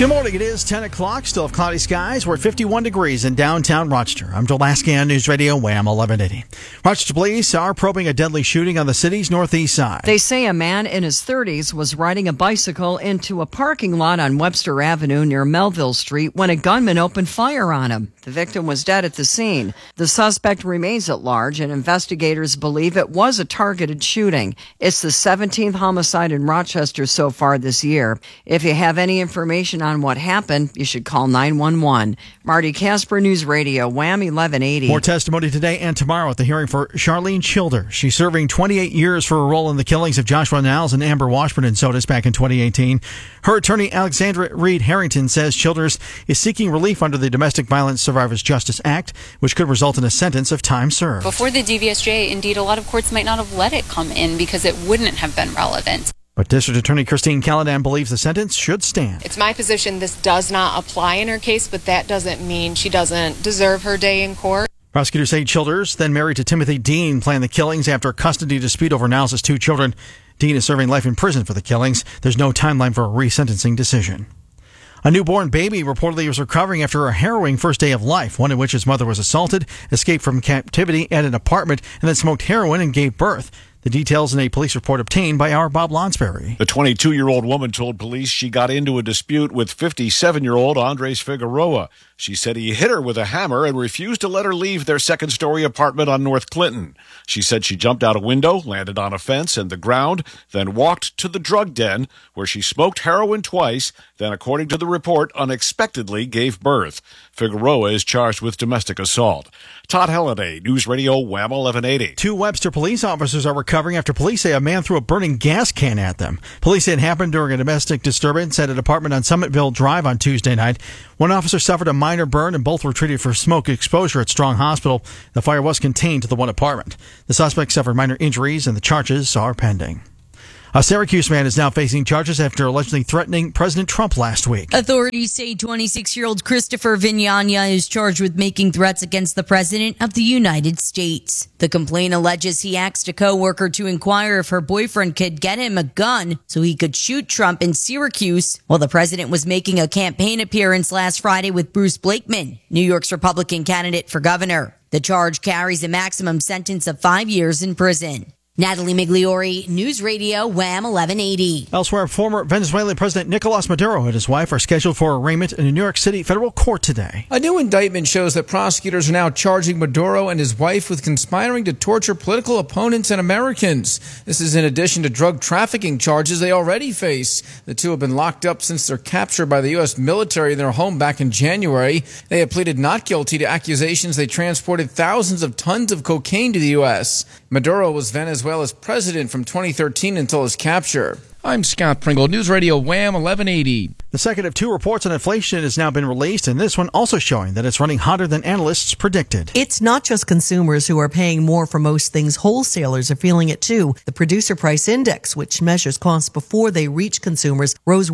Good morning. It is 10 o'clock. Still have cloudy skies. We're at 51 degrees in downtown Rochester. I'm Joel Lasky on News Radio Wham 1180. Rochester police are probing a deadly shooting on the city's northeast side. They say a man in his 30s was riding a bicycle into a parking lot on Webster Avenue near Melville Street when a gunman opened fire on him. The victim was dead at the scene. The suspect remains at large, and investigators believe it was a targeted shooting. It's the 17th homicide in Rochester so far this year. If you have any information on what happened, you should call 911. Marty Casper, News Radio, Wham 1180. More testimony today and tomorrow at the hearing for Charlene Childers. She's serving 28 years for her role in the killings of Joshua Niles and Amber Washburn Sodas back in 2018. Her attorney, Alexandra Reed Harrington, says Childers is seeking relief under the Domestic Violence Survivors Justice Act, which could result in a sentence of time served. Before the DVSJ, indeed, a lot of courts might not have let it come in because it wouldn't have been relevant. But District Attorney Christine Calladan believes the sentence should stand. It's my position this does not apply in her case, but that doesn't mean she doesn't deserve her day in court. Prosecutors say Childers, then married to Timothy Dean, planned the killings after a custody dispute over Niles' two children. Dean is serving life in prison for the killings. There's no timeline for a resentencing decision. A newborn baby reportedly was recovering after a harrowing first day of life, one in which his mother was assaulted, escaped from captivity at an apartment, and then smoked heroin and gave birth. The details in a police report obtained by our Bob Lonsberry. The 22-year-old woman told police she got into a dispute with 57-year-old Andres Figueroa. She said he hit her with a hammer and refused to let her leave their second-story apartment on North Clinton. She said she jumped out a window, landed on a fence and the ground, then walked to the drug den where she smoked heroin twice, then, according to the report, unexpectedly gave birth. Figueroa is charged with domestic assault. Todd Halliday, News Radio Wham 1180. Two Webster police officers are recovering after police say a man threw a burning gas can at them. Police say it happened during a domestic disturbance at an apartment on Summitville Drive on Tuesday night. One officer suffered a minor burn and both were treated for smoke exposure at Strong Hospital. The fire was contained to the one apartment. The suspect suffered minor injuries and the charges are pending. A Syracuse man is now facing charges after allegedly threatening President Trump last week. Authorities say 26-year-old Christopher Vignagna is charged with making threats against the President of the United States. The complaint alleges he asked a coworker to inquire if her boyfriend could get him a gun so he could shoot Trump in Syracuse while the president was making a campaign appearance last Friday with Bruce Blakeman, New York's Republican candidate for governor. The charge carries a maximum sentence of 5 years in prison. Natalie Migliori, News Radio, Wham 1180. Elsewhere, former Venezuelan President Nicolas Maduro and his wife are scheduled for arraignment in a New York City federal court today. A new indictment shows that prosecutors are now charging Maduro and his wife with conspiring to torture political opponents and Americans. This is in addition to drug trafficking charges they already face. The two have been locked up since their capture by the U.S. military in their home back in January. They have pleaded not guilty to accusations they transported thousands of tons of cocaine to the U.S. Maduro was Venezuela's president from 2013 until his capture. I'm Scott Pringle, News Radio Wham 1180. The second of two reports on inflation has now been released, and this one also showing that it's running hotter than analysts predicted. It's not just consumers who are paying more for most things. Wholesalers are feeling it too. The Producer Price Index, which measures costs before they reach consumers, rose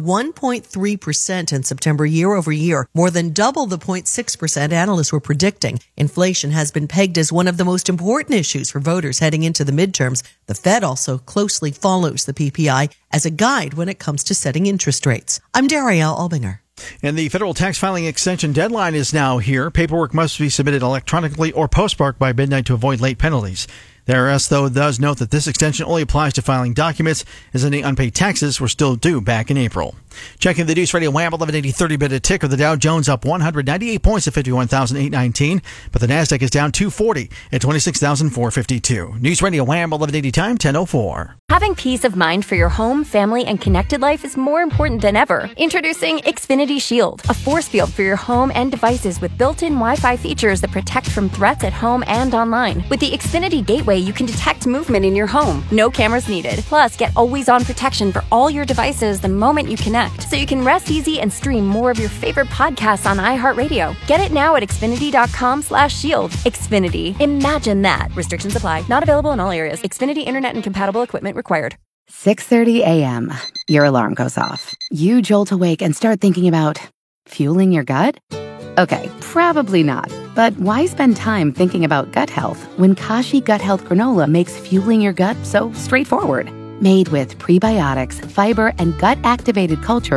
1.3% in September year over year, more than double the 0.6% analysts were predicting. Inflation has been pegged as one of the most important issues for voters heading into the midterms. The Fed also closely follows the PPI as a guide when it comes to setting interest rates. I'm Darielle Albinger. And the federal tax filing extension deadline is now here. Paperwork must be submitted electronically or postmarked by midnight to avoid late penalties. The IRS, though, does note that this extension only applies to filing documents, as any unpaid taxes were still due back in April. Checking the News Radio Wham 1180 30-minute ticker, the Dow Jones up 198 points at 51,819, but the Nasdaq is down 240 at 26,452. News Radio Wham 1180 time 10:04. Having peace of mind for your home, family, and connected life is more important than ever. Introducing Xfinity Shield, a force field for your home and devices with built-in Wi-Fi features that protect from threats at home and online. With the Xfinity Gateway, you can detect movement in your home. No cameras needed. Plus, get always-on protection for all your devices the moment you connect, so you can rest easy and stream more of your favorite podcasts on iHeartRadio. Get it now at Xfinity.com/shield. Xfinity. Imagine that. Restrictions apply. Not available in all areas. Xfinity Internet and compatible equipment required. 6:30 a.m. Your alarm goes off. You jolt awake and start thinking about fueling your gut? Okay, probably not. But why spend time thinking about gut health when Kashi Gut Health Granola makes fueling your gut so straightforward? Made with prebiotics, fiber, and gut-activated cultures,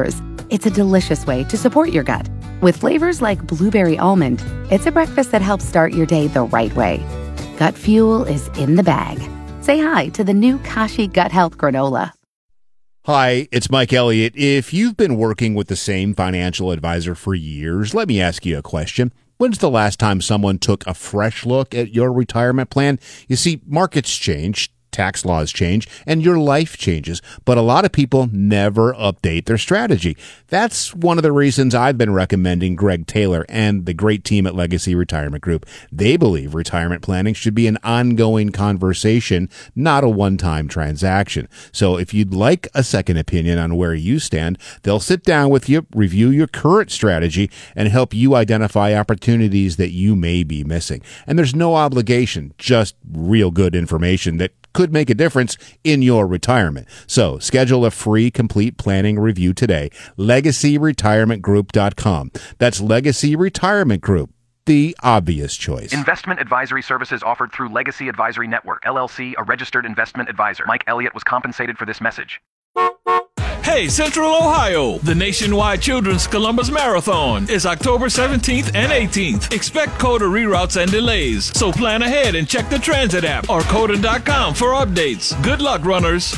It's a delicious way to support your gut. With flavors like blueberry almond, it's a breakfast that helps start your day the right way. Gut Fuel is in the bag. Say hi to the new Kashi Gut Health Granola. Hi, it's Mike Elliott. If you've been working with the same financial advisor for years, let me ask you a question. When's the last time someone took a fresh look at your retirement plan? You see, markets change, tax laws change, and your life changes, but a lot of people never update their strategy. That's one of the reasons I've been recommending Greg Taylor and the great team at Legacy Retirement Group. They believe retirement planning should be an ongoing conversation, not a one-time transaction. So if you'd like a second opinion on where you stand, they'll sit down with you, review your current strategy, and help you identify opportunities that you may be missing. And there's no obligation, just real good information that could make a difference in your retirement. So schedule a free complete planning review today. LegacyRetirementGroup.com. That's Legacy Retirement Group, the obvious choice. Investment advisory services offered through Legacy Advisory Network, LLC, a registered investment advisor. Mike Elliott was compensated for this message. Hey, Central Ohio! The nationwide Children's Columbus Marathon is October 17th and 18th. Expect COTA reroutes and delays, so plan ahead and check the transit app or COTA.com for updates. Good luck, runners!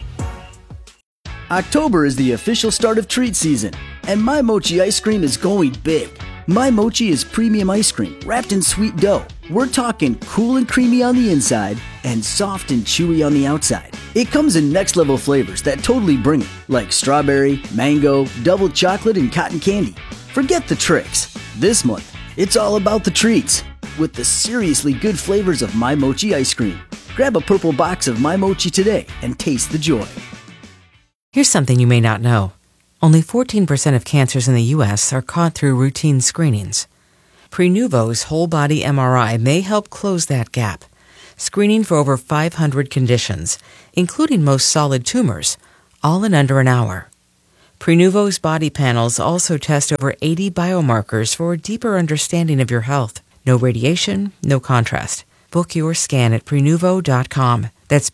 October is the official start of treat season, and My Mochi ice cream is going big. My Mochi is premium ice cream wrapped in sweet dough. We're talking cool and creamy on the inside and soft and chewy on the outside. It comes in next level flavors that totally bring it, like strawberry, mango, double chocolate, and cotton candy. Forget the tricks. This month, it's all about the treats with the seriously good flavors of My Mochi ice cream. Grab a purple box of My Mochi today and taste the joy. Here's something you may not know. Only 14% of cancers in the U.S. are caught through routine screenings. Prenuvo's whole-body MRI may help close that gap, screening for over 500 conditions, including most solid tumors, all in under an hour. Prenuvo's body panels also test over 80 biomarkers for a deeper understanding of your health. No radiation, no contrast. Book your scan at Prenuvo.com. That's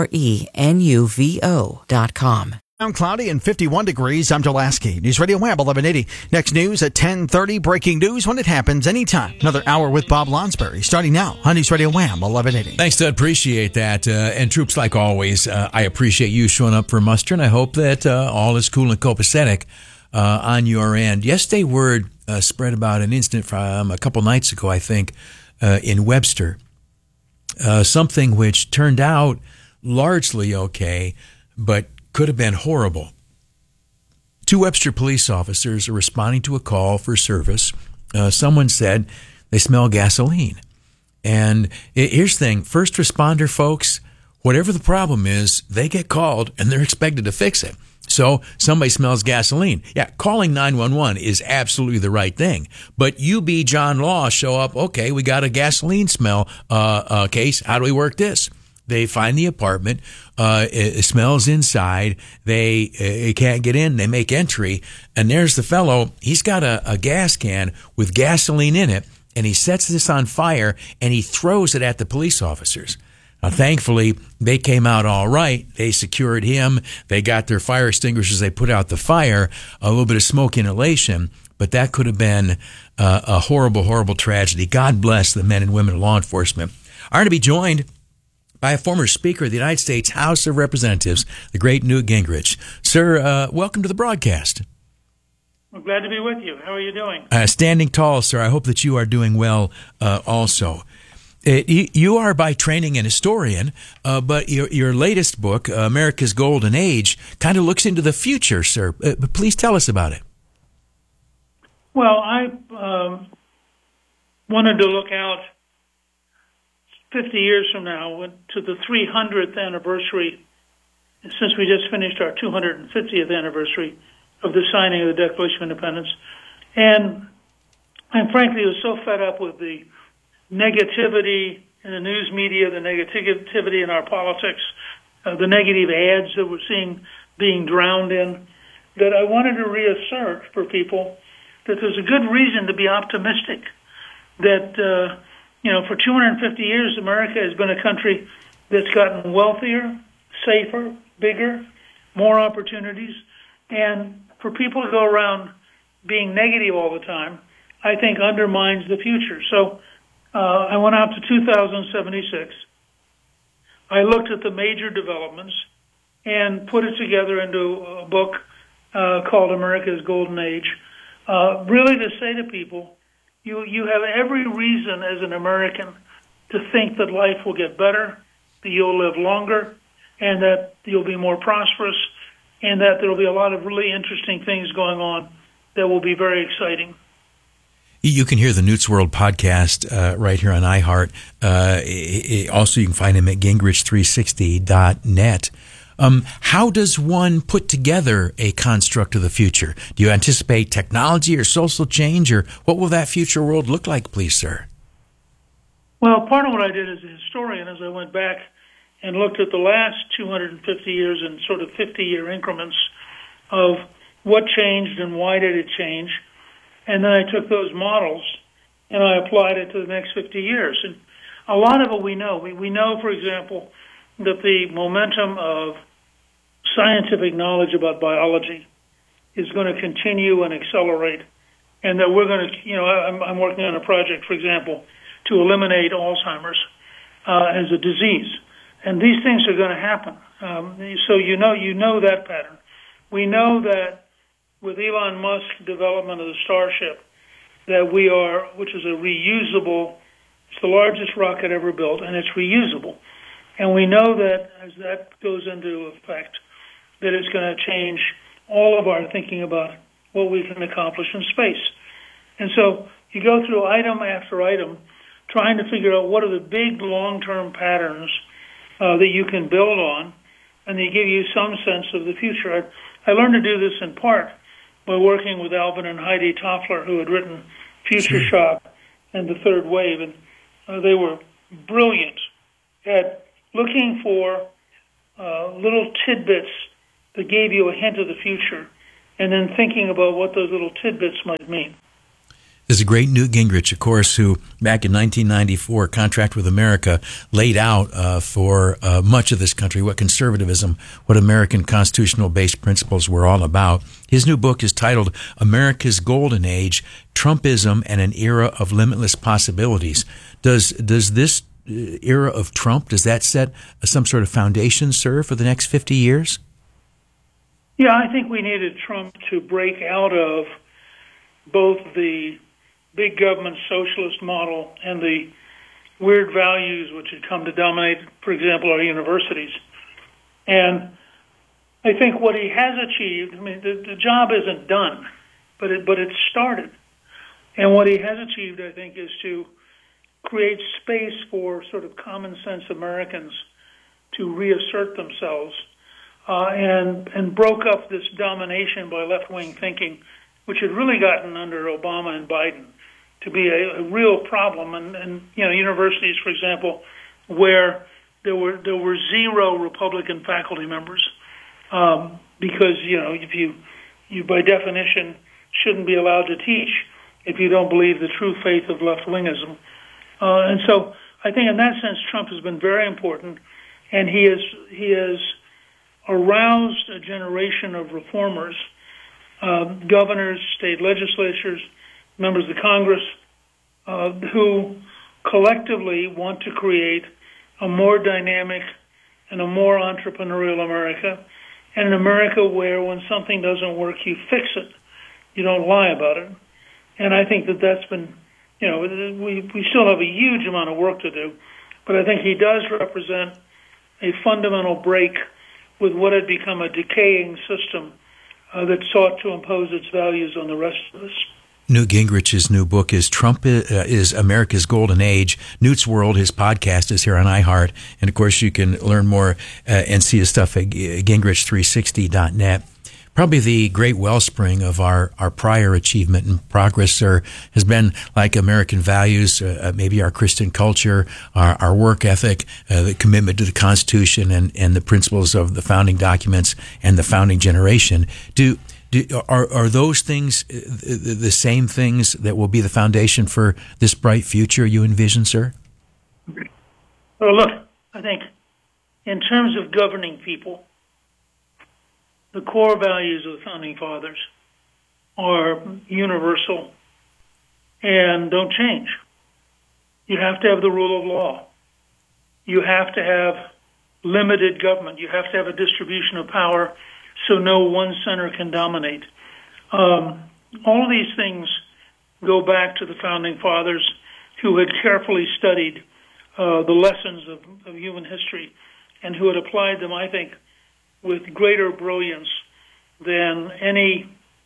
Prenuvo.com. Cloudy and 51 degrees. I'm Joe Lasky. News Radio Wham 1180. Next news at 10:30. Breaking news when it happens anytime. Another hour with Bob Lonsberry starting now on News Radio Wham 1180. Thanks, Ted. Appreciate that. And troops, like always, I appreciate you showing up for muster, and I hope that all is cool and copacetic on your end. Yesterday, word spread about an incident from a couple nights ago, I think, in Webster. Something which turned out largely okay, but could have been horrible. 2 Webster police officers are responding to a call for service. Someone said they smell gasoline. And here's the thing, first responder folks, whatever the problem is, they get called and they're expected to fix it. So somebody smells gasoline. Yeah, calling 911 is absolutely the right thing. But you be John Law, show up, okay, we got a gasoline smell case. How do we work this? They find the apartment. It smells inside. They can't get in. They make entry. And there's the fellow. He's got a gas can with gasoline in it, and he sets this on fire, and he throws it at the police officers. Now, thankfully, they came out all right. They secured him. They got their fire extinguishers. They put out the fire, a little bit of smoke inhalation. But that could have been a horrible, horrible tragedy. God bless the men and women of law enforcement. I'm going to be joined by a former Speaker of the United States House of Representatives, the great Newt Gingrich. Sir, welcome to the broadcast. I'm glad to be with you. How are you doing? Standing tall, sir. I hope that you are doing well also. You are by training an historian, but your latest book, America's Golden Age, kind of looks into the future, sir. Please tell us about it. Well, I wanted to look out 50 years from now to the 300th anniversary, since we just finished our 250th anniversary of the signing of the Declaration of Independence. And frankly, I was so fed up with the negativity in the news media, the negativity in our politics, the negative ads that we're seeing being drowned in, that I wanted to reassert for people that there's a good reason to be optimistic, that for 250 years, America has been a country that's gotten wealthier, safer, bigger, more opportunities, and for people to go around being negative all the time, I think undermines the future. So I went out to 2076. I looked at the major developments and put it together into a book called America's Golden Age, really to say to people, you have every reason as an American to think that life will get better, that you'll live longer, and that you'll be more prosperous, and that there will be a lot of really interesting things going on that will be very exciting. You can hear the Newt's World podcast right here on iHeart. Also, you can find him at Gingrich360.net. How does one put together a construct of the future? Do you anticipate technology or social change, or what will that future world look like, please, sir? Well, part of what I did as a historian is I went back and looked at the last 250 years in sort of 50-year increments of what changed and why did it change. And then I took those models and I applied it to the next 50 years. And a lot of it we know. We know, for example, that the momentum of scientific knowledge about biology is going to continue and accelerate, and that we're going to, I'm working on a project, for example, to eliminate Alzheimer's as a disease. And these things are going to happen. So you know that pattern. We know that with Elon Musk's development of the Starship, that which is a reusable, it's the largest rocket ever built, and it's reusable. And we know that as that goes into effect, that it's going to change all of our thinking about what we can accomplish in space. And so you go through item after item, trying to figure out what are the big long-term patterns that you can build on, and they give you some sense of the future. I learned to do this in part by working with Alvin and Heidi Toffler, who had written Future Shock and The Third Wave, and they were brilliant at looking for little tidbits that gave you a hint of the future, and then thinking about what those little tidbits might mean. There's a great Newt Gingrich, of course, who back in 1994, Contract with America, laid out for much of this country what conservatism, what American constitutional-based principles were all about. His new book is titled America's Golden Age, Trumpism and an Era of Limitless Possibilities. Does this era of Trump, does that set some sort of foundation, sir, for the next 50 years? Yeah, I think we needed Trump to break out of both the big government socialist model and the weird values which had come to dominate, for example, our universities. And I think what he has achieved, the job isn't done, but it started. And what he has achieved, I think, is to create space for sort of common sense Americans to reassert themselves and broke up this domination by left-wing thinking, which had really gotten under Obama and Biden to be a real problem. And universities, for example, where there were zero Republican faculty members, because if you by definition shouldn't be allowed to teach if you don't believe the true faith of left-wingism. And so I think in that sense Trump has been very important, and he has aroused a generation of reformers, governors, state legislatures, members of the Congress, who collectively want to create a more dynamic and a more entrepreneurial America, and an America where when something doesn't work, you fix it. You don't lie about it. And I think that's been, we still have a huge amount of work to do, but I think he does represent a fundamental break with what had become a decaying system that sought to impose its values on the rest of us. Newt Gingrich's new book is Trump is America's Golden Age. Newt's World, his podcast, is here on iHeart. And, of course, you can learn more and see his stuff at Gingrich360.net. Probably the great wellspring of our prior achievement and progress, sir, has been like American values, maybe our Christian culture, our work ethic, the commitment to the Constitution and the principles of the founding documents and the founding generation. Are those things the same things that will be the foundation for this bright future you envision, sir? Well, look, I think in terms of governing people, the core values of the Founding Fathers are universal and don't change. You have to have the rule of law. You have to have limited government. You have to have a distribution of power so no one center can dominate. All of these things go back to the Founding Fathers, who had carefully studied the lessons of human history and who had applied them, I think, with greater brilliance than any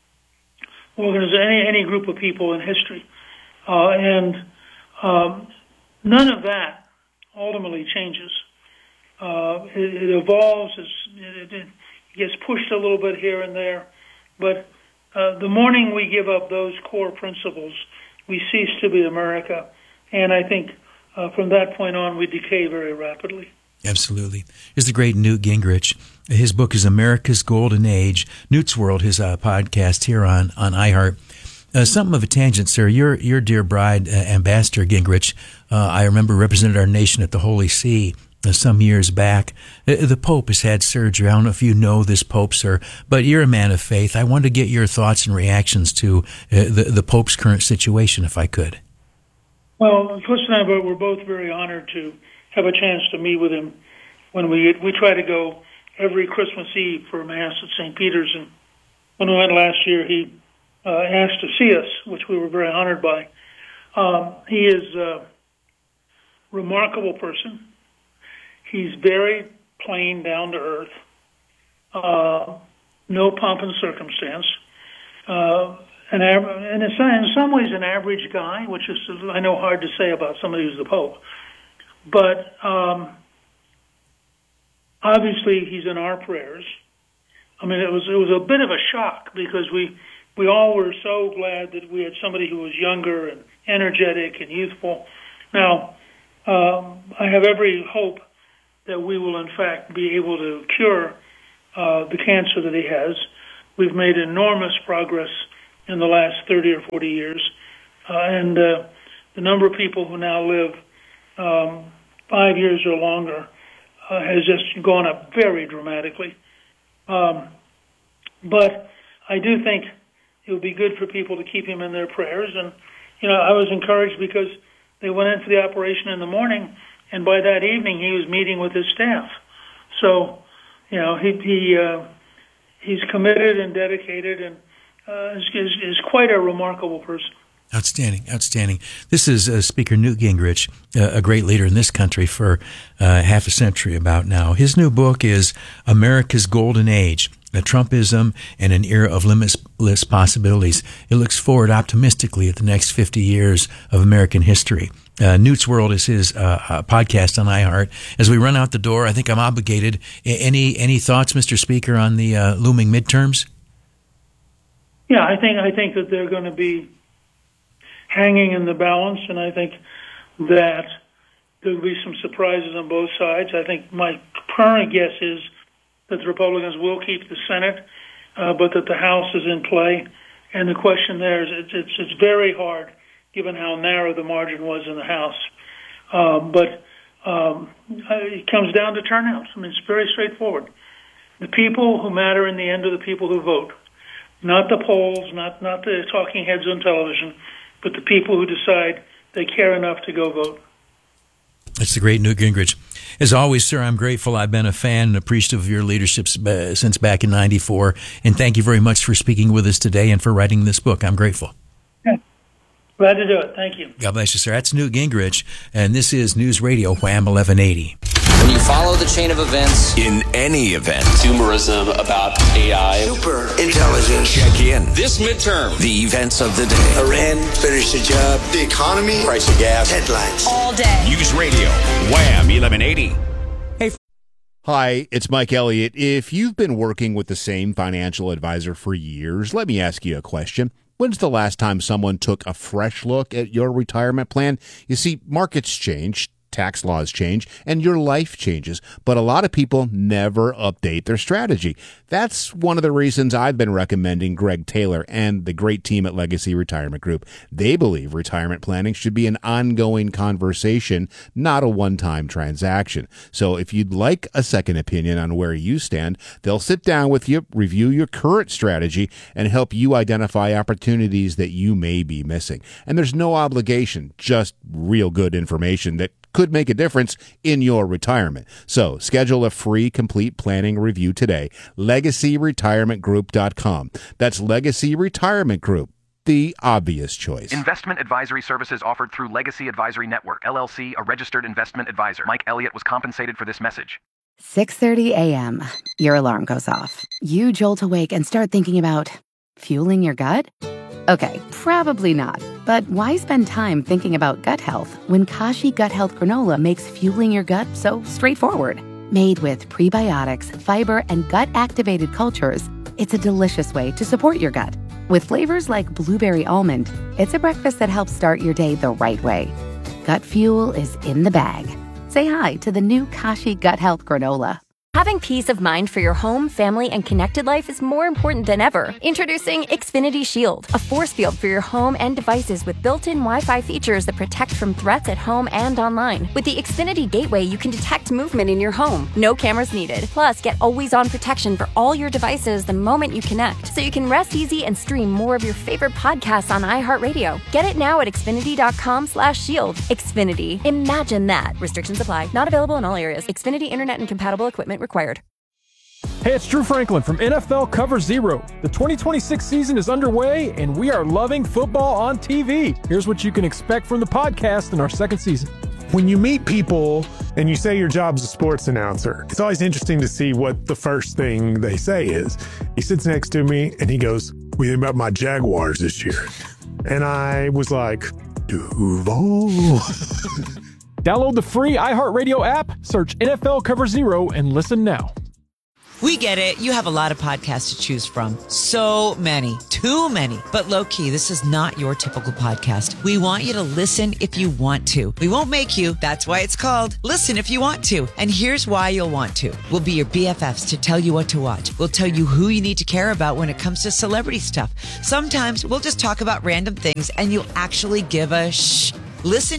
group of people in history. And none of that ultimately changes. It evolves, it gets pushed a little bit here and there, but the morning we give up those core principles, we cease to be America. And I think from that point on, we decay very rapidly. Absolutely. Here's the great Newt Gingrich. His book is America's Golden Age. Newt's World, his podcast here on iHeart. Something of a tangent, sir. Your dear bride, Ambassador Gingrich, I remember represented our nation at the Holy See some years back. The Pope has had surgery. I don't know if you know this Pope, sir, but you're a man of faith. I wanted to get your thoughts and reactions to the Pope's current situation, if I could. Well, Chris and I were both very honored to have a chance to meet with him when we try to go every Christmas Eve for Mass at St. Peter's. And when we went last year, he asked to see us, which we were very honored by. He is a remarkable person. He's very plain, down to earth, no pomp and circumstance. And in some ways an average guy, which is, I know, hard to say about somebody who's the Pope. But obviously he's in our prayers. I mean, it was a bit of a shock because we all were so glad that we had somebody who was younger and energetic and youthful. Now, I have every hope that we will, in fact, be able to cure the cancer that he has. We've made enormous progress in the last 30 or 40 years. And the number of people who now live 5 years or longer has just gone up very dramatically. But I do think it would be good for people to keep him in their prayers. And, I was encouraged because they went into the operation in the morning, and by that evening he was meeting with his staff. So, he's committed and dedicated and is quite a remarkable person. Outstanding. This is Speaker Newt Gingrich, a great leader in this country for half a century about now. His new book is America's Golden Age, a Trumpism and an Era of Limitless Possibilities. It looks forward optimistically at the next 50 years of American history. Newt's World is his podcast on iHeart. As we run out the door, I think I'm obligated. Any thoughts, Mr. Speaker, on the looming midterms? Yeah, I think that they're going to be hanging in the balance, and I think that there will be some surprises on both sides. I think my current guess is that the Republicans will keep the Senate, but that the House is in play. And the question there is, it's very hard, given how narrow the margin was in the House. But it comes down to turnout. I mean, it's very straightforward. The people who matter in the end are the people who vote, not the polls, not the talking heads on television, but the people who decide they care enough to go vote. That's the great Newt Gingrich. As always, sir, I'm grateful. I've been a fan and appreciative of your leadership since back in '94. And thank you very much for speaking with us today and for writing this book. I'm grateful. Yeah. Glad to do it. Thank you. God bless you, sir. That's Newt Gingrich, and this is News Radio Wham 1180. When you follow the chain of events in any event, consumerism about AI, super intelligence, check in. This midterm, the events of the day. Iran finished the job. The economy, price of gas, headlines. All day. News Radio Wham 1180. Hi, it's Mike Elliott. If you've been working with the same financial advisor for years, let me ask you a question. When's the last time someone took a fresh look at your retirement plan? You see, markets change. tax laws change and your life changes, but a lot of people never update their strategy. That's one of the reasons I've been recommending Greg Taylor and the great team at Legacy Retirement Group. They believe retirement planning should be an ongoing conversation, not a one-time transaction. So if you'd like a second opinion on where you stand, they'll sit down with you, review your current strategy, and help you identify opportunities that you may be missing. And there's no obligation, just real good information that could make a difference in your retirement. So schedule a free complete planning review today. LegacyRetirementGroup.com. That's Legacy Retirement Group, the obvious choice. Investment advisory services offered through Legacy Advisory Network, LLC, a registered investment advisor. Mike Elliott was compensated for this message. 6:30 a.m. Your alarm goes off. You jolt awake and start thinking about fueling your gut? Okay, probably not. But why spend time thinking about gut health when Kashi Gut Health Granola makes fueling your gut so straightforward? Made with prebiotics, fiber, and gut-activated cultures, it's a delicious way to support your gut. With flavors like blueberry almond, it's a breakfast that helps start your day the right way. Gut fuel is in the bag. Say hi to the new Kashi Gut Health Granola. Having peace of mind for your home, family, and connected life is more important than ever. Introducing Xfinity Shield, a force field for your home and devices with built-in Wi-Fi features that protect from threats at home and online. With the Xfinity Gateway, you can detect movement in your home. No cameras needed. Plus, get always-on protection for all your devices the moment you connect, so you can rest easy and stream more of your favorite podcasts on iHeartRadio. Get it now at Xfinity.com/shield. Xfinity. Imagine that. Restrictions apply. Not available in all areas. Xfinity Internet and compatible equipment required. Hey, it's Drew Franklin from NFL Cover Zero. The 2026 season is underway, and we are loving football on TV. Here's what you can expect from the podcast in our second season. When you meet people and you say your job's a sports announcer, it's always interesting to see what the first thing they say is. He sits next to me and he goes, "What do you think about my Jaguars this year?" And I was like, Duval. Download the free iHeartRadio app, search NFL Cover Zero, and listen now. We get it. You have a lot of podcasts to choose from. So many. Too many. But low-key, this is not your typical podcast. We want you to listen if you want to. We won't make you. That's why it's called Listen If You Want To. And here's why you'll want to. We'll be your BFFs to tell you what to watch. We'll tell you who you need to care about when it comes to celebrity stuff. Sometimes we'll just talk about random things and you'll actually give a shh. Listen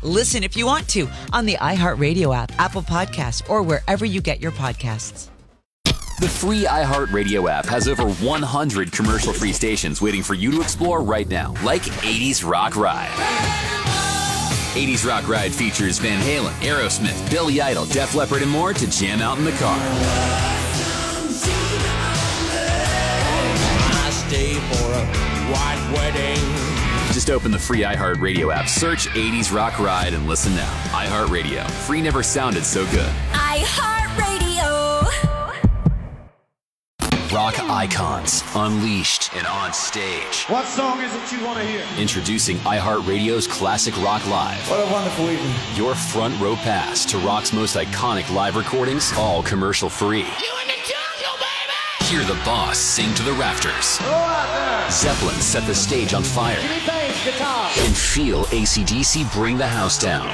If You Want To on the iHeartRadio app, Apple Podcasts, or wherever you get your podcasts. The free iHeartRadio app has over 100 commercial-free stations waiting for you to explore right now, like 80s Rock Ride. 80s Rock Ride features Van Halen, Aerosmith, Billy Idol, Def Leppard, and more to jam out in the car. I stay for a white wedding. Just open the free iHeartRadio app, search 80s Rock Ride, and listen now. iHeartRadio. Free never sounded so good. iHeartRadio. Rock icons, unleashed and on stage. What song is it you want to hear? Introducing iHeartRadio's Classic Rock Live. What a wonderful evening. Your front row pass to rock's most iconic live recordings, all commercial free. Hear the boss sing to the rafters. Go out there. Zeppelin set the stage on fire. Jimmy Page, guitar. And feel AC/DC bring the house down.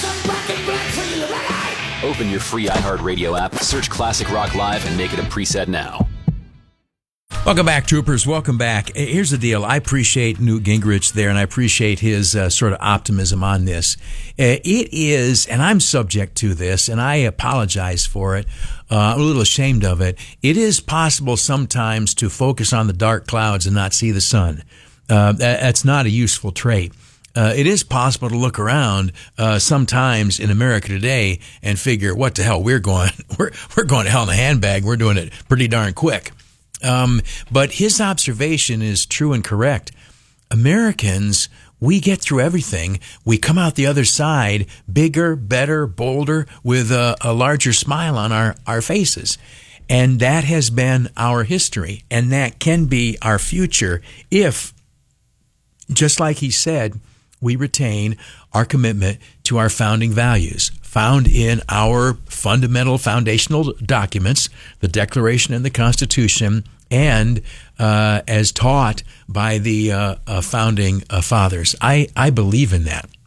Open your free iHeartRadio app, search Classic Rock Live, and make it a preset now. Welcome back, troopers. Welcome back. Here's the deal. I appreciate Newt Gingrich there, and I appreciate his sort of optimism on this. It is, and I'm subject to this, and I apologize for it. I'm a little ashamed of it. It is possible sometimes to focus on the dark clouds and not see the sun. That's not a useful trait. It is possible to look around sometimes in America today and figure, what the hell, we're going to hell in a handbag. We're doing it pretty darn quick. But his observation is true and correct. Americans, we get through everything. We come out the other side bigger, better, bolder, with a larger smile on our faces. And that has been our history, and that can be our future if, just like he said, we retain our commitment to our founding values, found in our fundamental foundational documents, the Declaration and the Constitution, and as taught by the founding fathers. I believe in that.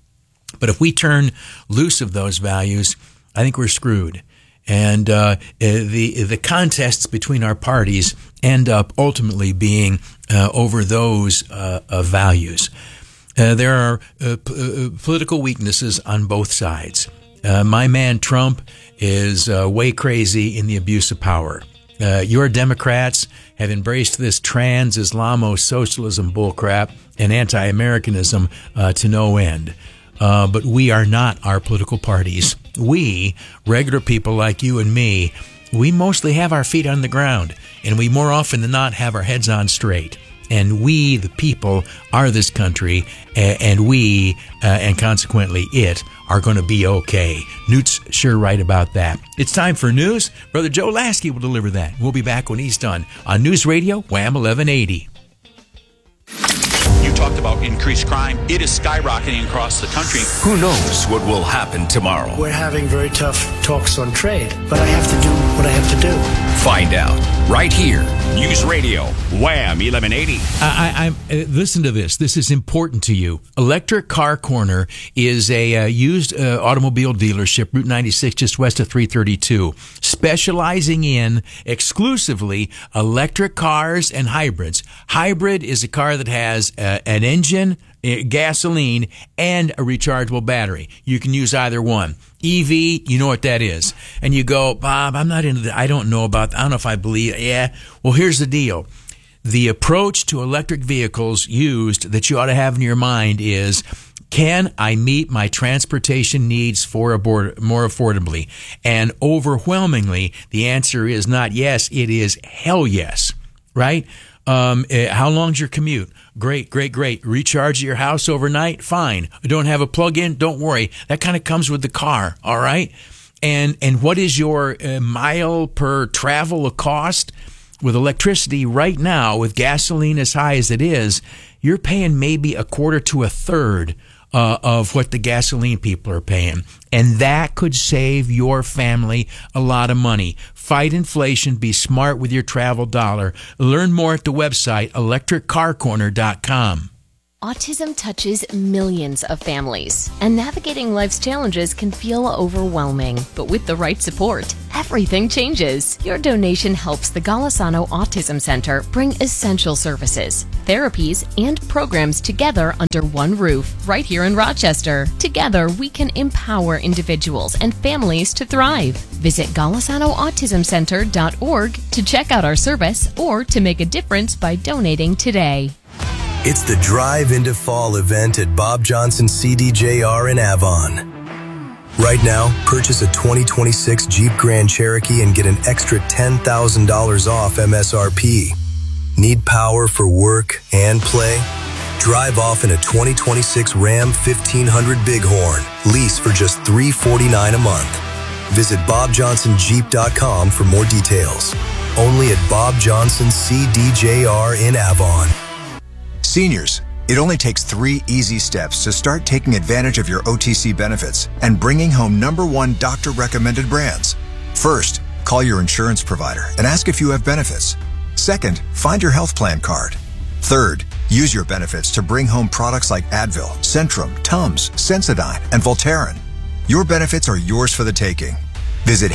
But if we turn loose of those values, I think we're screwed. And the contests between our parties end up ultimately being over those values. There are political weaknesses on both sides. My man Trump is way crazy in the abuse of power. Your Democrats have embraced this trans-Islamo-socialism bullcrap and anti-Americanism to no end. But we are not our political parties. We, regular people like you and me, we mostly have our feet on the ground, and we more often than not have our heads on straight. And we, the people, are this country, and we, and consequently it, are going to be okay. Newt's sure right about that. It's time for news. Brother Joe Lasky will deliver that. We'll be back when he's done on News Radio, Wham 1180. You talked about increased crime. It is skyrocketing across the country. Who knows what will happen tomorrow? We're having very tough talks on trade, but I have to do what I have to do. Find out right here. News Radio, Wham 1180. Listen to this. This is important to you. Electric Car Corner is a used automobile dealership, Route 96, just west of 332, specializing in exclusively electric cars and hybrids. Hybrid is a car that has an engine, gasoline, and a rechargeable battery. You can use either one. EV, you know what that is. And you go, Bob, I'm not into that. I don't know if I believe. Yeah. Well, here's the deal. The approach to electric vehicles used that you ought to have in your mind is, can I meet my transportation needs more affordably? And overwhelmingly, the answer is not yes, it is hell yes, right? How long's your commute? Great. Recharge at your house overnight? Fine. Don't have a plug-in? Don't worry. That kind of comes with the car, all right? And what is your mile per travel cost? With electricity right now, with gasoline as high as it is, you're paying maybe a quarter to a third of what the gasoline people are paying. And that could save your family a lot of money. Fight inflation. Be smart with your travel dollar. Learn more at the website electriccarcorner.com. Autism touches millions of families, and navigating life's challenges can feel overwhelming. But with the right support, everything changes. Your donation helps the Golisano Autism Center bring essential services, therapies, and programs together under one roof, right here in Rochester. Together, we can empower individuals and families to thrive. Visit GolisanoAutismCenter.org to check out our service or to make a difference by donating today. It's the Drive into Fall event at Bob Johnson CDJR in Avon. Right now, purchase a 2026 Jeep Grand Cherokee and get an extra $10,000 off MSRP. Need power for work and play? Drive off in a 2026 Ram 1500 Bighorn. Lease for just $349 a month. Visit BobJohnsonJeep.com for more details. Only at Bob Johnson CDJR in Avon. Seniors, it only takes 3 easy steps to start taking advantage of your OTC benefits and bringing home #1 doctor-recommended brands. First, call your insurance provider and ask if you have benefits. Second, find your health plan card. Third, use your benefits to bring home products like Advil, Centrum, Tums, Sensodyne, and Voltaren. Your benefits are yours for the taking. Visit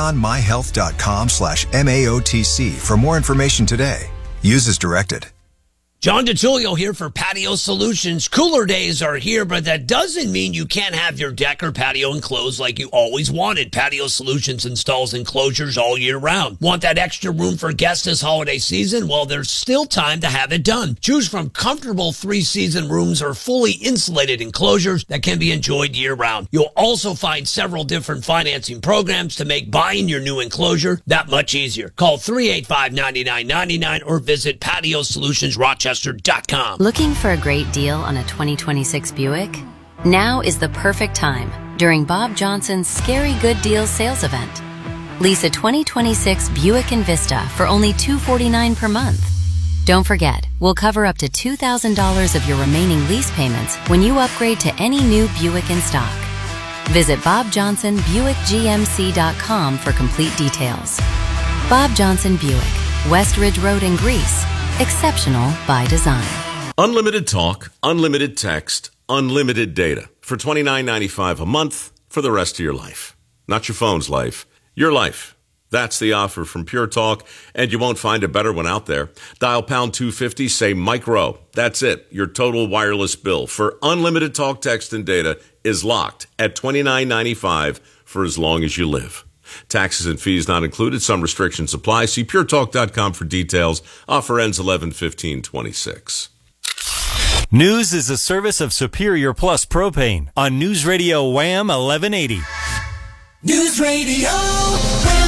HaleyOnMyHealth.com/MAOTC for more information today. Use as directed. John DiTullio here for Patio Solutions. Cooler days are here, but that doesn't mean you can't have your deck or patio enclosed like you always wanted. Patio Solutions installs enclosures all year round. Want that extra room for guests this holiday season? Well, there's still time to have it done. Choose from comfortable 3-season rooms or fully insulated enclosures that can be enjoyed year round. You'll also find several different financing programs to make buying your new enclosure that much easier. Call 385-9999 or visit PatioSolutionsRochester.com. Looking for a great deal on a 2026 Buick? Now is the perfect time during Bob Johnson's Scary Good Deals sales event. Lease a 2026 Buick Envista for only $249 per month. Don't forget, we'll cover up to $2,000 of your remaining lease payments when you upgrade to any new Buick in stock. Visit BobJohnsonBuickGMC.com for complete details. Bob Johnson Buick, West Ridge Road in Greece. Exceptional by design. Unlimited talk, unlimited text, unlimited data. for $29.95 a month for the rest of your life. Not your phone's life, your life. That's the offer from Pure Talk, and you won't find a better one out there. Dial pound 250, say Mike Rowe. That's it. Your total wireless bill for unlimited talk, text, and data is locked at $29.95 for as long as you live. Taxes and fees not included. Some restrictions apply. See puretalk.com for details. Offer ends 11/15/26. News is a service of Superior Plus Propane on News Radio Wham 1180. News Radio Wham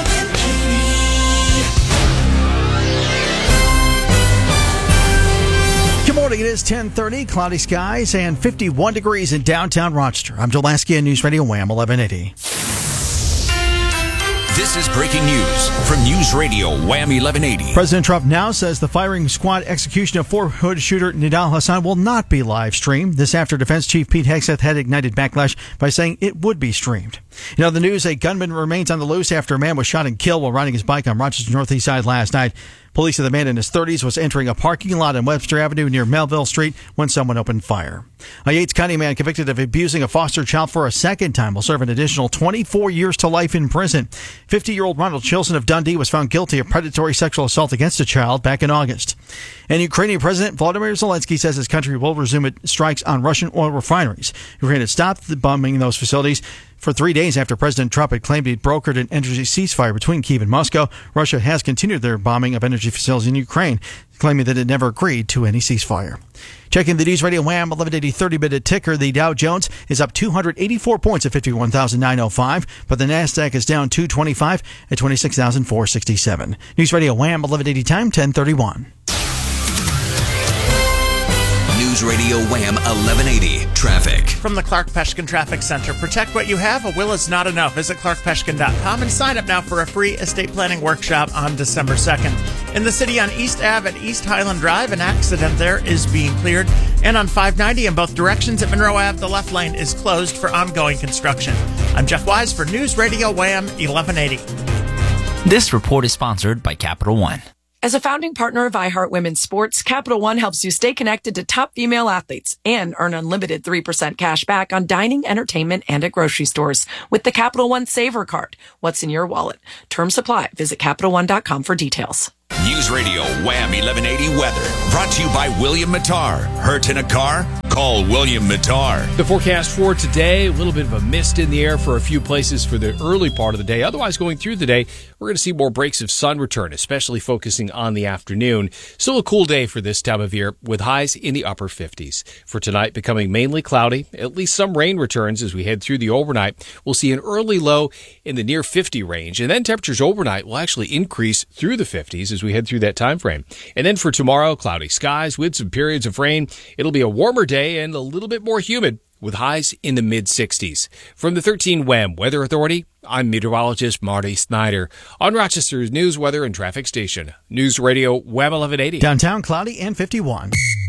1180. Good morning. It is 10:30. Cloudy skies and 51 degrees in downtown Rochester. I'm Joe Lasky on News Radio Wham 1180. This is breaking news from News Radio Wham 1180. President Trump now says the firing squad execution of Fort Hood shooter Nidal Hasan will not be live streamed. This after Defense Chief Pete Hegseth had ignited backlash by saying it would be streamed. In other news, a gunman remains on the loose after a man was shot and killed while riding his bike on Rochester's northeast side last night. Police said the man in his 30s was entering a parking lot on Webster Avenue near Melville Street when someone opened fire. A Yates County man convicted of abusing a foster child for a second time will serve an additional 24 years to life in prison. 50-year-old Ronald Chilson of Dundee was found guilty of predatory sexual assault against a child back in August. And Ukrainian President Volodymyr Zelensky says his country will resume its strikes on Russian oil refineries. Ukraine had stopped the bombing in those facilities for 3 days after President Trump had claimed he'd brokered an energy ceasefire between Kyiv and Moscow. Russia has continued their bombing of energy facilities in Ukraine, claiming that it never agreed to any ceasefire. Checking the News Radio Wham 1180 30-minute ticker, the Dow Jones is up 284 points at 51,905, but the NASDAQ is down 225 at 26,467. News Radio Wham 1180 time, 10:31. News Radio Wham 1180 Traffic. From the Clark Peshkin Traffic Center, protect what you have. A will is not enough. Visit clarkpeshkin.com and sign up now for a free estate planning workshop on December 2nd. In the city on East Ave at East Highland Drive, an accident there is being cleared. And on 590 in both directions at Monroe Ave, the left lane is closed for ongoing construction. I'm Jeff Wise for News Radio Wham 1180. This report is sponsored by Capital One. As a founding partner of iHeart Women's Sports, Capital One helps you stay connected to top female athletes and earn unlimited 3% cash back on dining, entertainment, and at grocery stores with the Capital One Saver Card. What's in your wallet? Terms apply. Visit CapitalOne.com for details. News Radio Wham 1180 Weather. Brought to you by William Mattar. Hurt in a car? Call William Mattar. The forecast for today, a little bit of a mist in the air for a few places for the early part of the day. Otherwise, going through the day, we're going to see more breaks of sun return, especially focusing on the afternoon. Still a cool day for this time of year with highs in the upper 50s. For tonight, becoming mainly cloudy. At least some rain returns as we head through the overnight. We'll see an early low in the near 50 range, and then temperatures overnight will actually increase through the 50s as we head through that time frame. And then for tomorrow, cloudy skies with some periods of rain. It'll be a warmer day and a little bit more humid with highs in the mid-60s. From the 13 Wham Weather Authority, I'm meteorologist Marty Snyder on Rochester's News, Weather, and Traffic Station. News Radio Wham 1180. Downtown cloudy and 51.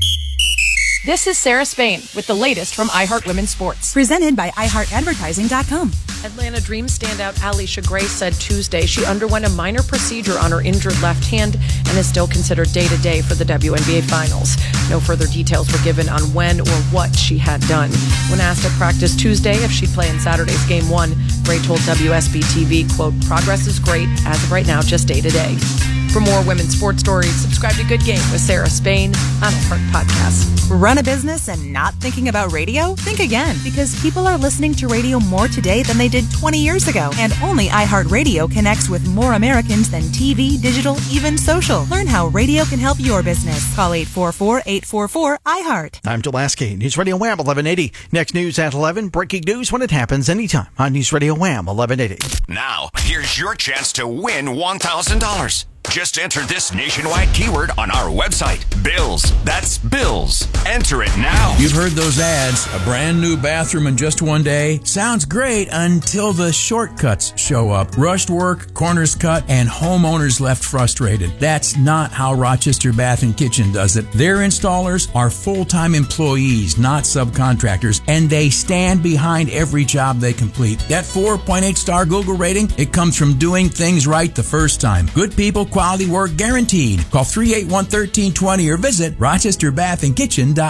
This is Sarah Spain with the latest from iHeart Women's Sports. Presented by iHeartAdvertising.com. Atlanta Dreams standout Alicia Gray said Tuesday she underwent a minor procedure on her injured left hand and is still considered day-to-day for the WNBA Finals. No further details were given on when or what she had done. When asked at practice Tuesday if she'd play in Saturday's Game 1, Gray told WSB-TV, quote, progress is great. As of right now, just day-to-day. For more women's sports stories, subscribe to Good Game with Sarah Spain on iHeart Podcasts. Run a business and not thinking about radio? Think again, because people are listening to radio more today than they did 20 years ago. And only iHeartRadio connects with more Americans than TV, digital, even social. Learn how radio can help your business. Call 844-844-iHeart. I'm Dulaski, News Radio Wham 1180. Next news at 11. Breaking news when it happens anytime on News Radio Wham 1180. Now, here's your chance to win $1,000. Just enter this nationwide keyword on our website. Bills. That's Bills. Enter it now. You've heard those ads. A brand new bathroom in just one day. Sounds great until the shortcuts show up. Rushed work, corners cut, and homeowners left frustrated. That's not how Rochester Bath and Kitchen does it. Their installers are full-time employees, not subcontractors, and they stand behind every job they complete. That 4.8-star Google rating, it comes from doing things right the first time. Good people, quality work guaranteed. Call 381-1320 or visit rochesterbathandkitchen.com.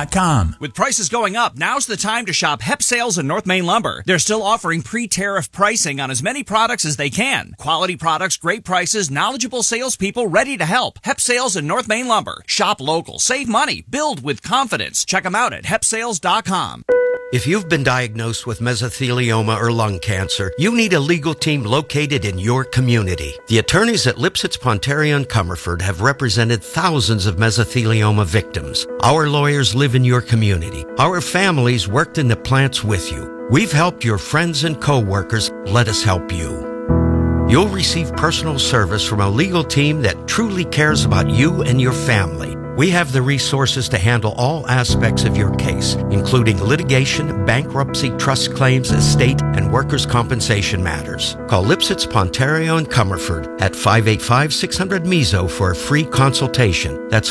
HepSales.com. With prices going up, now's the time to shop Hep Sales and North Main Lumber. They're still offering pre-tariff pricing on as many products as they can. Quality products, great prices, knowledgeable salespeople ready to help. Hep Sales and North Main Lumber. Shop local, save money, build with confidence. Check them out at HepSales.com. If you've been diagnosed with mesothelioma or lung cancer, you need a legal team located in your community. The attorneys at Lipsitz, Pontario, and Comerford have represented thousands of mesothelioma victims. Our lawyers live in your community. Our families worked in the plants with you. We've helped your friends and co-workers. Let us help you. You'll receive personal service from a legal team that truly cares about you and your family. We have the resources to handle all aspects of your case, including litigation, bankruptcy, trust claims, estate, and workers' compensation matters. Call Lipsitz, Pontario, and Comerford at 585-600-MESO for a free consultation. That's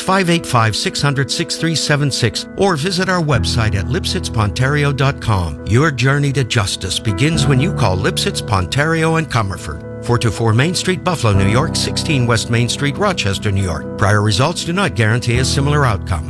585-600-6376, or visit our website at lipsitzpontario.com. Your journey to justice begins when you call Lipsitz, Pontario, and Comerford. 424 Main Street, Buffalo, New York, 16 West Main Street, Rochester, New York. Prior results do not guarantee a similar outcome.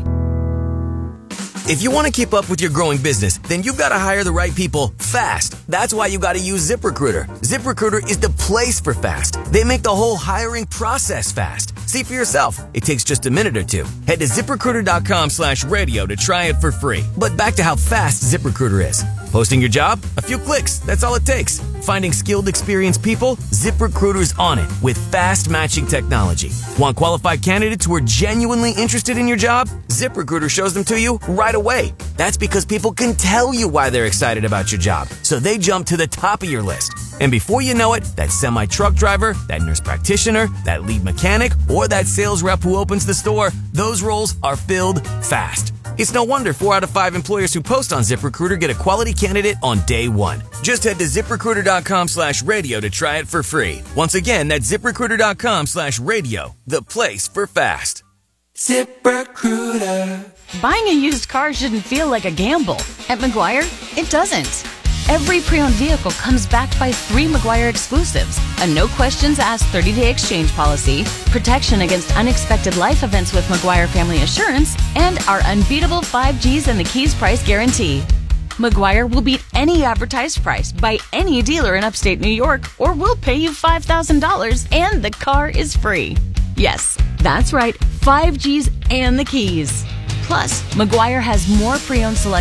If you want to keep up with your growing business, then you've got to hire the right people fast. That's why you got to use ZipRecruiter. ZipRecruiter is the place for fast. They make the whole hiring process fast. See for yourself. It takes just a minute or two. Head to ZipRecruiter.com/radio to try it for free. But back to how fast ZipRecruiter is. Posting your job? A few clicks. That's all it takes. Finding skilled, experienced people? ZipRecruiter's on it with fast matching technology. Want qualified candidates who are genuinely interested in your job? ZipRecruiter shows them to you right away. That's because people can tell you why they're excited about your job, so they jump to the top of your list. And before you know it, that semi-truck driver, that nurse practitioner, that lead mechanic, or that sales rep who opens the store, those roles are filled fast. It's no wonder 4 out of 5 employers who post on ZipRecruiter get a quality candidate on day one. Just head to ZipRecruiter.com/radio to try it for free. Once again, that's ZipRecruiter.com/radio, the place for fast. ZipRecruiter. Buying a used car shouldn't feel like a gamble. At Meguiar, it doesn't. Every pre-owned vehicle comes backed by 3 Meguiar exclusives, a no-questions-asked 30-day exchange policy, protection against unexpected life events with Meguiar Family Assurance, and our unbeatable 5Gs and the keys price guarantee. Meguiar will beat any advertised price by any dealer in upstate New York, or we'll pay you $5,000 and the car is free. Yes, that's right, 5Gs and the keys. Plus, Meguiar has more pre-owned selection